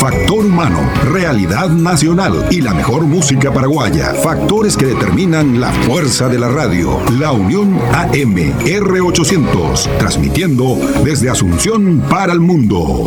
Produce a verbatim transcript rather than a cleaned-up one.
Factor humano, realidad nacional y la mejor música paraguaya. Factores que determinan la fuerza de la radio. La Unión A M R ochocientos, transmitiendo desde Asunción para el mundo.